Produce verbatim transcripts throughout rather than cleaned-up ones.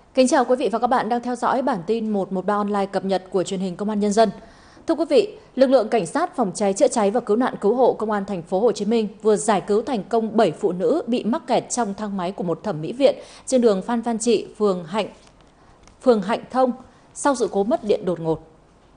Kính chào quý vị và các bạn đang theo dõi bản tin một một ba online cập nhật của truyền hình Công an Nhân dân. Thưa quý vị, lực lượng cảnh sát phòng cháy chữa cháy và cứu nạn cứu hộ Công an thành phố Hồ Chí Minh vừa giải cứu thành công bảy phụ nữ bị mắc kẹt trong thang máy của một thẩm mỹ viện trên đường Phan Văn Trị, phường Hạnh phường Hạnh Thông sau sự cố mất điện đột ngột.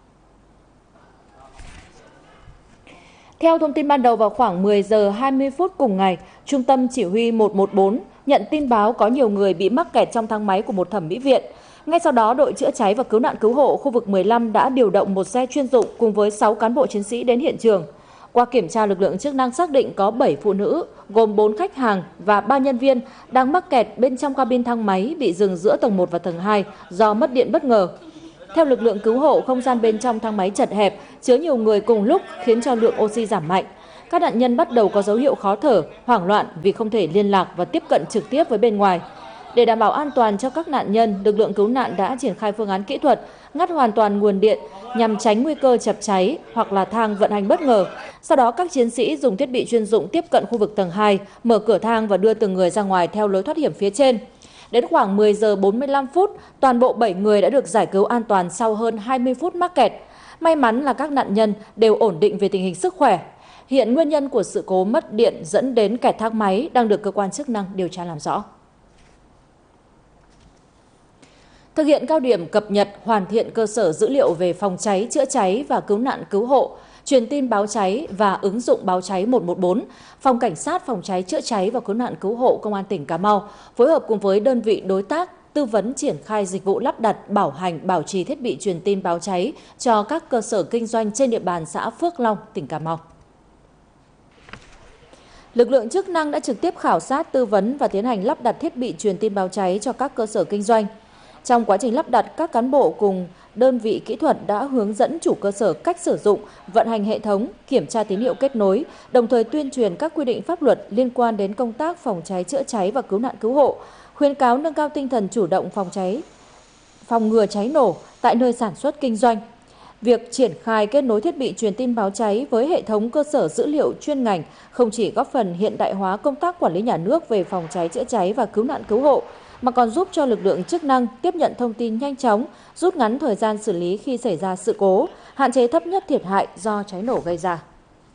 Theo thông tin ban đầu, vào khoảng mười giờ hai mươi phút cùng ngày, Trung tâm Chỉ huy một một bốn nhận tin báo có nhiều người bị mắc kẹt trong thang máy của một thẩm mỹ viện. Ngay sau đó, đội chữa cháy và cứu nạn cứu hộ khu vực mười lăm đã điều động một xe chuyên dụng cùng với sáu cán bộ chiến sĩ đến hiện trường. Qua kiểm tra, lực lượng chức năng xác định có bảy phụ nữ, gồm bốn khách hàng và ba nhân viên đang mắc kẹt bên trong cabin thang máy bị dừng giữa tầng một và tầng hai do mất điện bất ngờ. Theo lực lượng cứu hộ, không gian bên trong thang máy chật hẹp, chứa nhiều người cùng lúc khiến cho lượng oxy giảm mạnh. Các nạn nhân bắt đầu có dấu hiệu khó thở, hoảng loạn vì không thể liên lạc và tiếp cận trực tiếp với bên ngoài. Để đảm bảo an toàn cho các nạn nhân, lực lượng cứu nạn đã triển khai phương án kỹ thuật, ngắt hoàn toàn nguồn điện nhằm tránh nguy cơ chập cháy hoặc là thang vận hành bất ngờ. Sau đó, các chiến sĩ dùng thiết bị chuyên dụng tiếp cận khu vực tầng hai, mở cửa thang và đưa từng người ra ngoài theo lối thoát hiểm phía trên. Đến khoảng mười giờ bốn mươi lăm phút, toàn bộ bảy người đã được giải cứu an toàn sau hơn hai mươi phút mắc kẹt. May mắn là các nạn nhân đều ổn định về tình hình sức khỏe. Hiện nguyên nhân của sự cố mất điện dẫn đến kẹt thang máy đang được cơ quan chức năng điều tra làm rõ. Thực hiện cao điểm cập nhật, hoàn thiện cơ sở dữ liệu về phòng cháy, chữa cháy và cứu nạn cứu hộ, truyền tin báo cháy và ứng dụng báo cháy một một bốn, Phòng Cảnh sát phòng cháy chữa cháy và cứu nạn cứu hộ Công an tỉnh Cà Mau phối hợp cùng với đơn vị đối tác tư vấn triển khai dịch vụ lắp đặt, bảo hành, bảo trì thiết bị truyền tin báo cháy cho các cơ sở kinh doanh trên địa bàn xã Phước Long, tỉnh Cà Mau. Lực lượng chức năng đã trực tiếp khảo sát, tư vấn và tiến hành lắp đặt thiết bị truyền tin báo cháy cho các cơ sở kinh doanh. Trong quá trình lắp đặt, các cán bộ cùng đơn vị kỹ thuật đã hướng dẫn chủ cơ sở cách sử dụng, vận hành hệ thống, kiểm tra tín hiệu kết nối, đồng thời tuyên truyền các quy định pháp luật liên quan đến công tác phòng cháy chữa cháy và cứu nạn cứu hộ, khuyến cáo nâng cao tinh thần chủ động phòng cháy, phòng ngừa cháy nổ tại nơi sản xuất kinh doanh. Việc triển khai kết nối thiết bị truyền tin báo cháy với hệ thống cơ sở dữ liệu chuyên ngành không chỉ góp phần hiện đại hóa công tác quản lý nhà nước về phòng cháy chữa cháy và cứu nạn cứu hộ, mà còn giúp cho lực lượng chức năng tiếp nhận thông tin nhanh chóng, rút ngắn thời gian xử lý khi xảy ra sự cố, hạn chế thấp nhất thiệt hại do cháy nổ gây ra.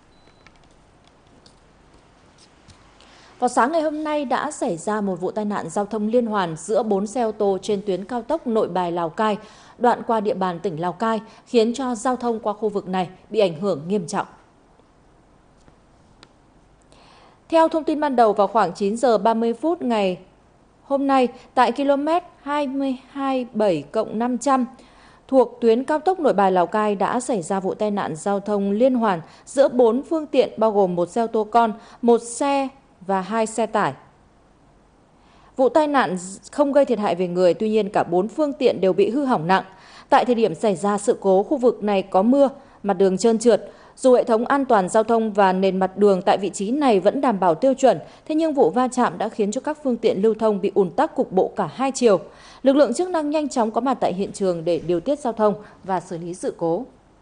Vào sáng ngày hôm nay đã xảy ra một vụ tai nạn giao thông liên hoàn giữa bốn xe ô tô trên tuyến cao tốc Nội Bài - Lào Cai, đoạn qua địa bàn tỉnh Lào Cai, khiến cho giao thông qua khu vực này bị ảnh hưởng nghiêm trọng. Theo thông tin ban đầu, vào khoảng chín giờ ba mươi phút ngày hôm nay, tại km hai mươi hai bảy cộng năm trăm thuộc tuyến cao tốc Nội Bài - Lào Cai đã xảy ra vụ tai nạn giao thông liên hoàn giữa bốn phương tiện bao gồm một xe ô tô con, một xe và hai xe tải. Vụ tai nạn không gây thiệt hại về người, tuy nhiên cả bốn phương tiện đều bị hư hỏng nặng. Tại thời điểm xảy ra sự cố, khu vực này có mưa, mặt đường trơn trượt. Dù hệ thống an toàn giao thông và nền mặt đường tại vị trí này vẫn đảm bảo tiêu chuẩn, thế nhưng vụ va chạm đã khiến cho các phương tiện lưu thông bị ùn tắc cục bộ cả hai chiều. Lực lượng chức năng nhanh chóng có mặt tại hiện trường để điều tiết giao thông và xử lý sự cố.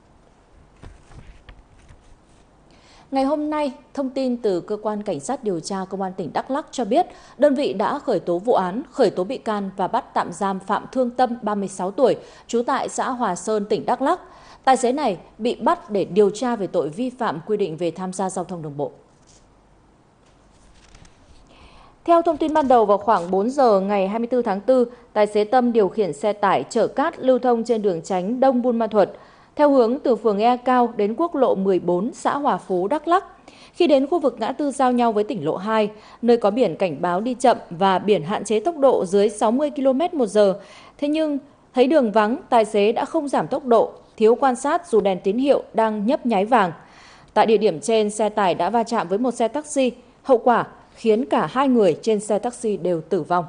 Ngày hôm nay, thông tin từ Cơ quan Cảnh sát điều tra Công an tỉnh Đắk Lắk cho biết, đơn vị đã khởi tố vụ án, khởi tố bị can và bắt tạm giam Phạm Thương Tâm, ba mươi sáu tuổi, trú tại xã Hòa Sơn, tỉnh Đắk Lắk. Tài xế này bị bắt để điều tra về tội vi phạm quy định về tham gia giao thông đường bộ. Theo thông tin ban đầu, vào khoảng bốn giờ ngày hai mươi tư tháng tư, tài xế Tâm điều khiển xe tải chở cát lưu thông trên đường Chánh Đông Buôn Ma Thuột, theo hướng từ phường E Cao đến quốc lộ mười bốn, xã Hòa Phú, Đắk Lắk. Khi đến khu vực ngã tư giao nhau với tỉnh lộ hai, nơi có biển cảnh báo đi chậm và biển hạn chế tốc độ dưới sáu mươi ki lô mét một giờ, thế nhưng thấy đường vắng, tài xế đã không giảm tốc độ, thiếu quan sát dù đèn tín hiệu đang nhấp nháy vàng. Tại địa điểm trên, xe tải đã va chạm với một xe taxi, hậu quả khiến cả hai người trên xe taxi đều tử vong.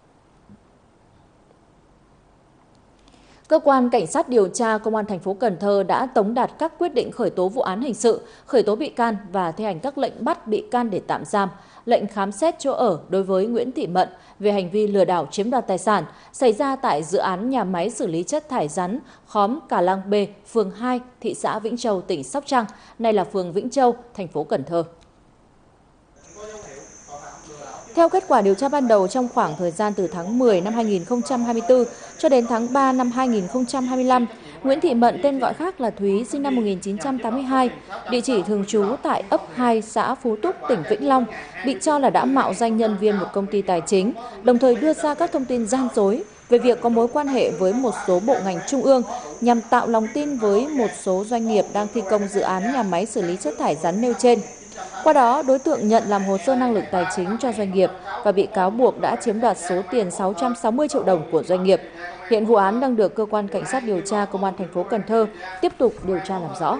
Cơ quan Cảnh sát điều tra Công an thành phố Cần Thơ đã tống đạt các quyết định khởi tố vụ án hình sự, khởi tố bị can và thi hành các lệnh bắt bị can để tạm giam, lệnh khám xét chỗ ở đối với Nguyễn Thị Mận về hành vi lừa đảo chiếm đoạt tài sản xảy ra tại dự án nhà máy xử lý chất thải rắn khóm Cà Lang B, phường hai, thị xã Vĩnh Châu, tỉnh Sóc Trăng, nay là phường Vĩnh Châu, thành phố Cần Thơ. Theo kết quả điều tra ban đầu, trong khoảng thời gian từ tháng mười năm hai nghìn không trăm hai mươi tư cho đến tháng ba năm hai nghìn không trăm hai mươi lăm, Nguyễn Thị Mận, tên gọi khác là Thúy, sinh năm một nghìn chín trăm tám mươi hai, địa chỉ thường trú tại ấp hai, xã Phú Túc, tỉnh Vĩnh Long, bị cho là đã mạo danh nhân viên một công ty tài chính, đồng thời đưa ra các thông tin gian dối về việc có mối quan hệ với một số bộ ngành trung ương nhằm tạo lòng tin với một số doanh nghiệp đang thi công dự án nhà máy xử lý chất thải rắn nêu trên. Qua đó, đối tượng nhận làm hồ sơ năng lực tài chính cho doanh nghiệp và bị cáo buộc đã chiếm đoạt số tiền sáu trăm sáu mươi triệu đồng của doanh nghiệp. Hiện vụ án đang được cơ quan cảnh sát điều tra công an thành phố Cần Thơ tiếp tục điều tra làm rõ.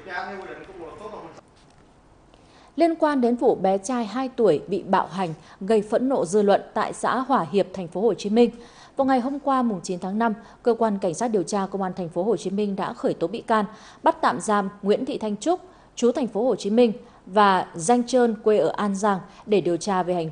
Liên quan đến vụ bé trai hai tuổi bị bạo hành gây phẫn nộ dư luận tại xã Hòa Hiệp, thành phố Hồ Chí Minh, vào ngày hôm qua mùng chín tháng năm, cơ quan cảnh sát điều tra công an thành phố Hồ Chí Minh đã khởi tố bị can, bắt tạm giam Nguyễn Thị Thanh Trúc, trú thành phố Hồ Chí Minh, và Danh Trơn, quê ở An Giang, để điều tra về hành vi